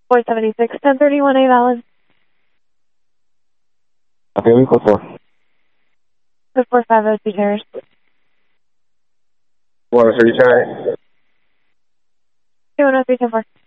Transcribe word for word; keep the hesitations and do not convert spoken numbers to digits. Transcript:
four seventy-six, ten thirty-one A valid. Okay, we code four. Code four five oh two Harris. One, three, ten. two one oh three ten four.